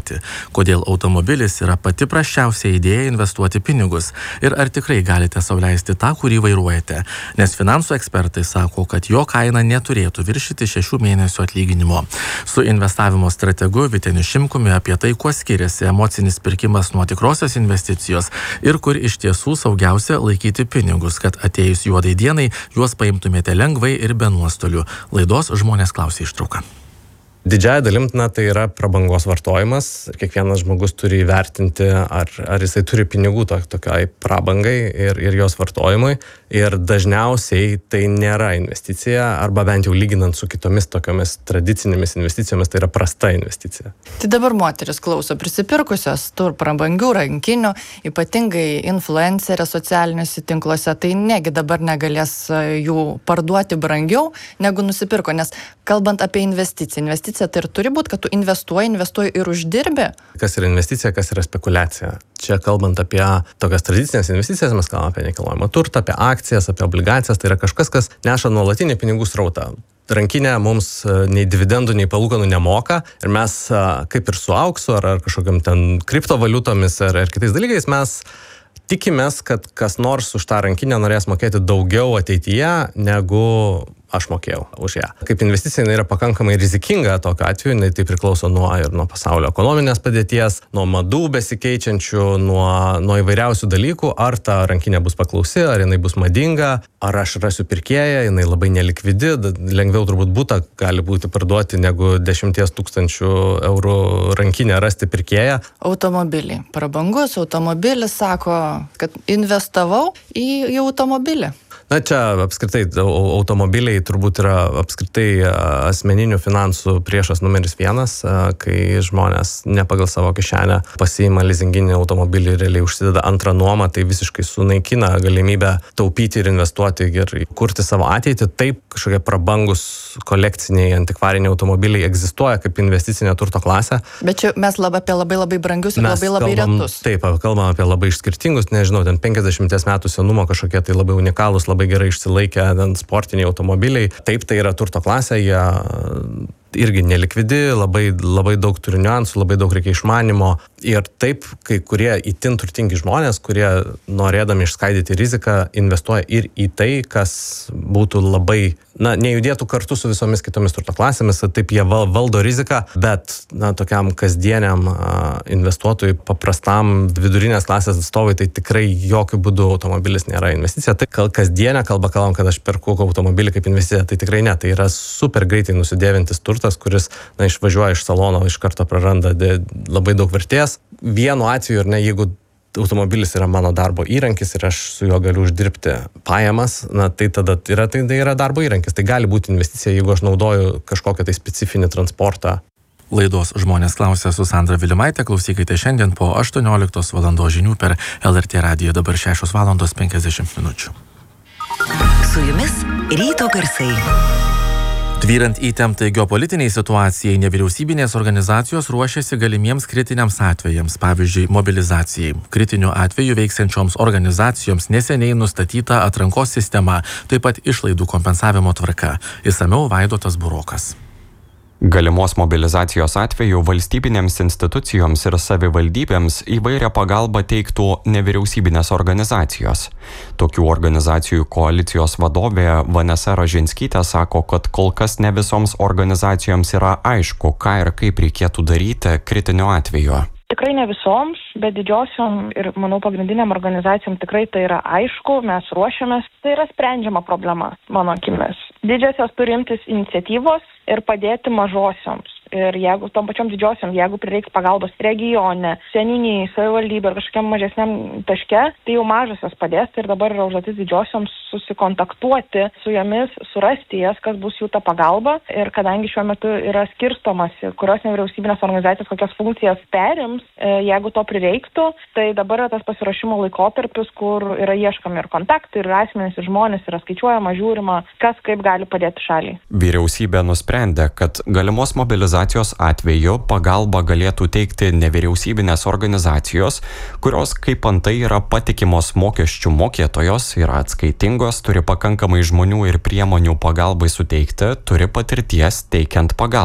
vairuoti, kodėl automobilis yra pati prasčiausia idėja investuoti pinigus ir ar tikrai galite sau leisti tą, kurį vairuojate, nes finansų ekspertai sako, kad jo kaina neturėtų viršyti 6 mėnesių atlyginimo. Su investavimo strategu Vyteniu Šimkumi apie tai, kuo skiriasi emocinis pirkimas nuo tikrosios investicijos ir kur iš tiesų saugiausia laikyti pinigus, kad atėjus juodai dienai juos paimtumėte lengvai ir be nuostolių. Laidos Žmonės klausia ištrauka. Didžiąja dalim, tai yra prabangos vartojimas. Kiekvienas žmogus turi įvertinti, ar jisai turi pinigų tokiai prabangai ir jos vartojimui. Ir dažniausiai tai nėra investicija, arba bent jau lyginant su kitomis tokiomis tradicinėmis investicijomis, tai yra prasta investicija. Tai dabar moteris klauso prisipirkusios prabangių rankinių, ypatingai influencerė socialiniuose tinkluose, tai negi dabar negalės jų parduoti brangiau, negu nusipirko. Nes kalbant apie investiciją tai ir turi būti, kad tu investuoji ir uždirbi. Kas yra investicija, kas yra spekulacija. Čia kalbant apie tokias tradicinės investicijas, mes kalbame apie nekilnojamą turtą, apie akcijas, apie obligacijas, tai yra kažkas, kas neša nuolatinį pinigų srautą. Rankinė mums nei dividendų, nei palūkanų nemoka ir mes kaip ir su auksu ar kažkokiam ten kriptovaliutomis ar kitais dalykais mes tikimės, kad kas nors už tą rankinę norės mokėti daugiau ateityje, negu aš mokėjau už ją. Kaip investicija jinai yra pakankamai rizikinga tokiu atveju, jinai tai priklauso nuo pasaulio ekonominės padėties, nuo madų besikeičiančių, nuo įvairiausių dalykų, ar ta rankinė bus paklausi, ar jinai bus madinga, ar aš rasiu pirkėją, jinai labai nelikvidi, lengviau turbūt butą gali būti parduoti negu 10 000 eurų rankinę rasti pirkėją. Automobiliai. Prabangus automobilis sako, kad investavau į automobilį. Na, čia apskritai automobiliai turbūt yra apskritai asmeninių finansų priešas numeris 1, kai žmonės ne pagal savo kišenę pasiima lizinginį automobilį ir realiai užsideda antrą nuomą, tai visiškai sunaikina galimybę taupyti ir investuoti ir kurti savo ateitį. Taip, kažkokie prabangus kolekciniai antikvariniai automobiliai egzistuoja kaip investicinė turto klasė. Bet čia mes apie labai brangius ir labai retus. Taip, kalbam apie labai skirtingus, nežinau, ten 50 metų senumo kažkokie tai labai unikalūs, labai gerai išsilaikę sportiniai automobiliai. Taip, tai yra turto klasė, jie irgi nelikvidi, labai daug turi niuansų, labai daug reikia išmanimo. Ir taip, kai kurie itin turtingi žmonės, kurie norėdami išskaidyti riziką, investuoja ir į tai, kas būtų labai, nejudėtų kartu su visomis kitomis turto klasėmis, taip jie valdo riziką, bet tokiam kasdieniam investuotojui, paprastam vidurinės klasės atstovui, tai tikrai jokių būdų automobilis nėra investicija. Tai kasdienę kalbą kalbam, kad aš perku automobilį kaip investicija, tai tikrai ne, tai yra super greitai nusidėvintis turtas, kuris išvažiuoja iš salono, iš karto praranda labai daug vertės. Vienu atveju, jeigu automobilis yra mano darbo įrankis ir aš su juo galiu uždirbti pajamas, tai tada yra darbo įrankis. Tai gali būti investicija, jeigu aš naudoju kažkokią tai specifinį transportą. Laidos Žmonės klausia su Sandra Vilimaitė. Klausykite šiandien po 18 val. Žinių per LRT radiją. Dabar 6:50 min. Su jumis ryto garsai. Tvyrant įtemptai geopolitiniai situacijai, nevyriausybinės organizacijos ruošiasi galimiems kritiniams atvejams, pavyzdžiui, mobilizacijai. Kritiniu atveju veiksiančioms organizacijoms neseniai nustatyta atrankos sistema, taip pat išlaidų kompensavimo tvarka. Išsamiau Vaidotas Burokas. Galimos mobilizacijos atveju valstybinėms institucijoms ir savivaldybėms įvairią pagalbą teiktų nevyriausybinės organizacijos. Tokių organizacijų koalicijos vadovė Vanesa Ražinskytė sako, kad kol kas ne visoms organizacijoms yra aišku, ką ir kaip reikėtų daryti kritiniu atveju. Tikrai ne visoms, bet didžiosiom ir, manau, pagrindiniam organizacijom tikrai tai yra aišku, mes ruošiamės, tai yra sprendžiama problema, mano akimis. Didžiosios turi imtis iniciatyvos ir padėti mažosioms. Ir jeigu tom pačiom didžiosiom, jeigu prireiks pagalbos regione, seniūnijai, savivaldybė ar kažkokiam mažesniam taške, tai jau mažosios padės ir dabar yra užduotis didžiosioms susikontaktuoti su jomis, surasti jas, kas bus jų ta pagalba. Ir kadangi šiuo metu yra skirstomasi, kurios nevyriausybinės organizacijos kokias funkcijas perims, jeigu to prireiktų, tai dabar yra tas pasiruošimo laikotarpis, kur yra ieškami ir kontaktai, ir asmenys, ir žmonės, yra skaičiuojama, žiūrima, kas kaip gali padėti šaliai. Vyriausybė nusprendė, kad galimos mobilizacijos atveju pagalbą galėtų teikti nevyriausybinės organizacijos, kurios kaip antai yra patikimos mokesčių mokėtojos, yra atskaitingos, turi pakankamai žmonių ir priemonių pagalbai suteikti, turi patirties teikiant pagalbą.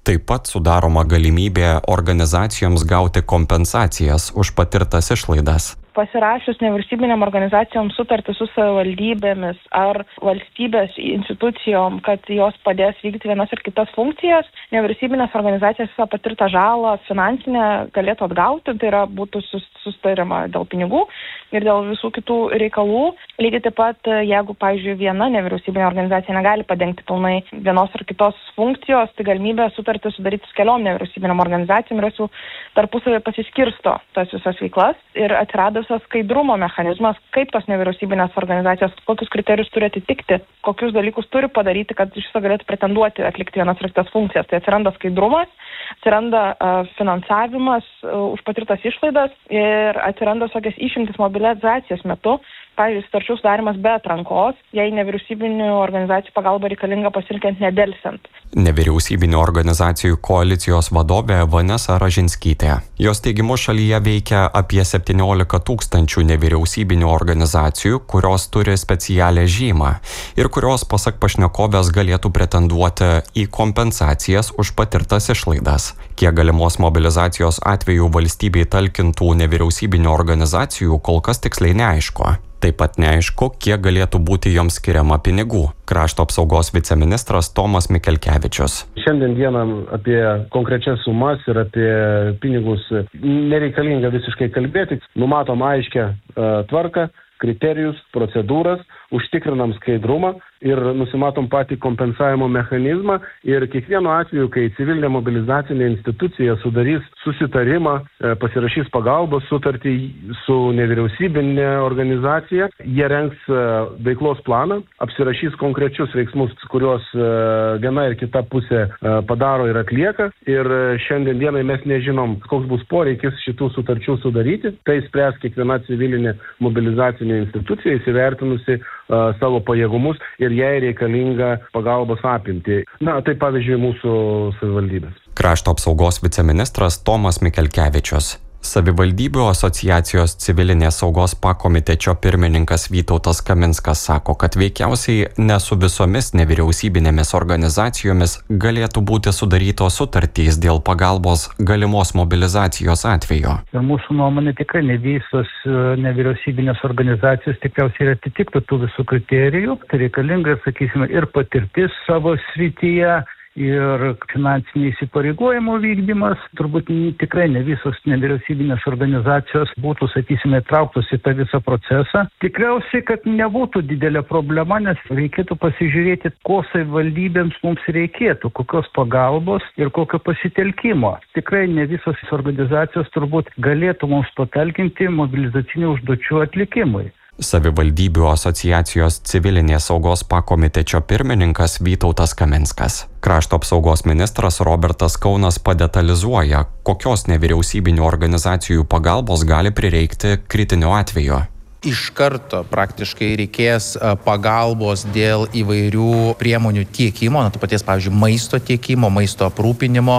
Taip pat sudaroma galimybė organizacijoms gauti kompensacijas už patirtas išlaidas. Pasirašius nevyriausybinėm organizacijom sutartį su savivaldybėmis ar valstybės institucijom, kad jos padės vykdyti vienas ir kitas funkcijas, nevyriausybinės organizacijos visą patirtą žalą finansinę galėtų atgauti, tai yra būtų susitarima dėl pinigų ir dėl visų kitų reikalų. Lygiai taip pat, jeigu, pavyzdžiui, viena nevyriausybinė organizacija negali padengti pilnai vienos ar kitos funkcijos, tai galimybė sutartį sudaryti su keliom nevyriausybinėm organizacijom ir jos tarpusavį pasiskirsto tas visas veiklas ir atsirado visas skaidrumo mechanizmas, kaip tos nevyriausybinės organizacijos, kokius kriterijus turi atitikti, kokius dalykus turi padaryti, kad iš viso galėtų pretenduoti atlikti vienas ar kitas funkcijas. Tai atsiranda skaidrumas, atsiranda finansavimas už patirtas išlaidas ir atsiranda tokias išimtis mobilizacijos metu. Pavyzdžiui, sutarčių sudarimas be atrankos, jei nevyriausybinių organizacijų pagalba reikalinga pasitelkiant nedelsiant. Nevyriausybinių organizacijų koalicijos vadovė Vanesa Ražinskytė. Jos teigimu šalyje veikia apie 17 000 nevyriausybinių organizacijų, kurios turi specialią žymą ir kurios, pasak pašnekovės, galėtų pretenduoti į kompensacijas už patirtas išlaidas. Kiek galimos mobilizacijos atveju valstybei talkintų nevyriausybinių organizacijų kol kas tiksliai neaišku. Taip pat neaišku, kiek galėtų būti joms skiriama pinigų. Krašto apsaugos viceministras Tomas Mikelkevičius. Šiandien dieną apie konkrečias sumas ir apie pinigus nereikalinga visiškai kalbėti. Numatom aiškę tvarką, kriterijus, procedūras, užtikrinam skaidrumą ir nusimatom patį kompensavimo mechanizmą ir kiekvienu atveju, kai civilinė mobilizacinė institucija sudarys susitarimą, pasirašys pagalbos sutartį su nevyriausybinė organizacija, jie rengs veiklos planą, apsirašys konkrečius veiksmus, kuriuos viena ir kita pusė padaro ir atlieka ir šiandien dienai mes nežinom, koks bus poreikis šitų sutarčių sudaryti, tai spręs kiekviena civilinė mobilizacinė institucija įsivertinusi savo pajėgumus ir jai reikalinga pagalbos apimti. Na, tai pavyzdžiui mūsų savivaldybės. Krašto apsaugos viceministras Tomas Mikelkevičius. Savivaldybių asociacijos civilinės saugos pakomitečio pirmininkas Vytautas Kaminskas sako, kad veikiausiai ne su visomis nevyriausybinėmis organizacijomis galėtų būti sudarytos sutartys dėl pagalbos galimos mobilizacijos atveju. Ir mūsų nuomonė tikrai ne visos nevyriausybinės organizacijos tikriausiai atitiktų tų visų kriterijų. Tai reikalinga, sakysime, ir patirtis savo srityje, ir finansiniai įsipareigojimų vykdymas. Turbūt tikrai ne visos nevyriausybinės organizacijos būtų, sakysime, įtrauktos į tą visą procesą. Tikriausiai, kad nebūtų didelė problema, nes reikėtų pasižiūrėti, ko savivaldybėms mums reikėtų, kokios pagalbos ir kokio pasitelkimo. Tikrai ne visos organizacijos turbūt galėtų mums patalkinti mobilizacinių užduočių atlikimui. Savivaldybių asociacijos civilinės saugos pakomitečio pirmininkas Vytautas Kaminskas. Krašto apsaugos ministras Robertas Kaunas padetalizuoja, kokios nevyriausybinių organizacijų pagalbos gali prireikti kritiniu atveju. Iš karto praktiškai reikės pagalbos dėl įvairių priemonių tiekimo, to paties, pavyzdžiui, maisto tiekimo, maisto aprūpinimo,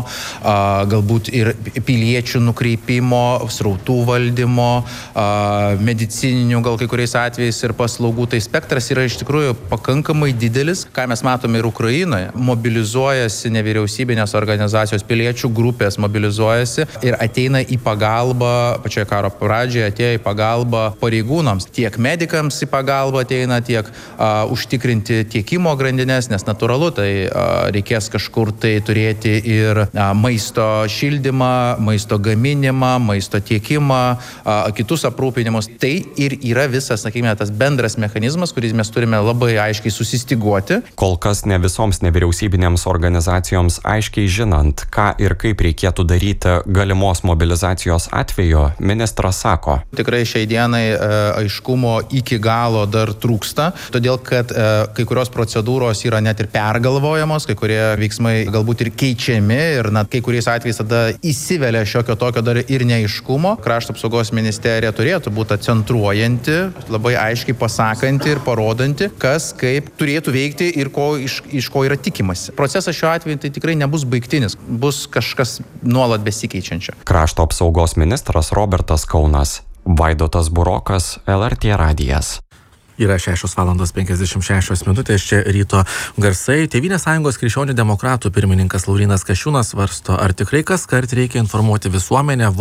galbūt ir piliečių nukreipimo, srautų valdymo, medicininių gal kai kuriais atvejais ir paslaugų. Tai spektras yra iš tikrųjų pakankamai didelis, ką mes matome ir Ukrainoje. Mobilizuojasi nevyriausybinės organizacijos, piliečių grupės mobilizuojasi ir ateina į pagalbą, pačioje karo pradžioje atėjo į pagalbą pareigūnams. Tiek medikams į pagalbą ateina, tiek užtikrinti tiekimo grandinės, nes natūralu, tai reikės kažkur tai turėti ir maisto šildymą, maisto gaminimą, maisto tiekimą, kitus aprūpinimus. Tai ir yra visas, sakykime, tas bendras mechanizmas, kurį mes turime labai aiškiai susistiguoti. Kol kas ne visoms nevyriausybinėms organizacijoms aiškiai žinant, ką ir kaip reikėtų daryti galimos mobilizacijos atveju, ministras sako. Tikrai šiai dienai aiškumo iki galo dar trūksta, todėl kad kai kurios procedūros yra net ir pergalvojamos, kai kurie veiksmai galbūt ir keičiami ir kai kuriais atvejais tada įsivelia šiokio tokio dar ir neaiškumo. Krašto apsaugos ministerija turėtų būti centruojanti, labai aiškiai pasakanti ir parodanti, kas kaip turėtų veikti ir iš ko yra tikimasi. Procesas šiuo atveju tai tikrai nebus baigtinis, bus kažkas nuolat besikeičiančio. Krašto apsaugos ministras Robertas Kaunas. Vaidotas Burokas, LRT radijas. Yra 6:56, čia ryto garsai. Tėvynės sąjungos krikščionių demokratų pirmininkas Laurynas Kasčiūnas svarsto, ar tikrai kaskart reikia informuoti visuomenę